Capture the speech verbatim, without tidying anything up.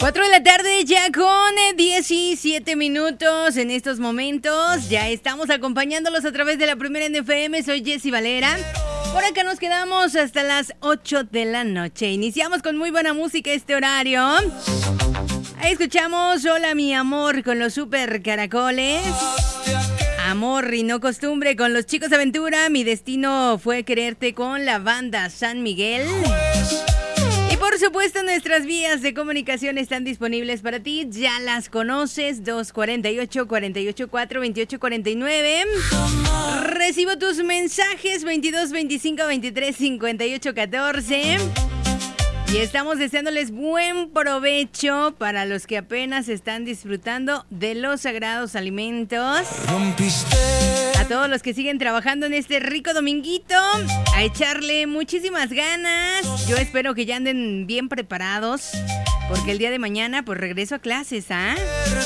cuatro de la tarde ya con diecisiete minutos en estos momentos. Ya estamos acompañándolos a través de la primera en F M. Soy Jessy Valera. Por acá nos quedamos hasta las ocho de la noche. Iniciamos con muy buena música este horario. Ahí escuchamos Hola mi amor con los Super Caracoles. Amor y no costumbre con los Chicos Aventura. Mi destino fue quererte con la banda San Miguel. Y por supuesto nuestras vías de comunicación están disponibles para ti. Ya las conoces, dos cuatro ocho, cuatro ocho cuatro, veintiocho cuarenta y nueve. Recibo tus mensajes veintidós veinticinco veintitrés cincuenta y ocho catorce. Y estamos deseándoles buen provecho para los que apenas están disfrutando de los sagrados alimentos. A todos los que siguen trabajando en este rico dominguito, a echarle muchísimas ganas. Yo espero que ya anden bien preparados, porque el día de mañana pues regreso a clases, ¿ah?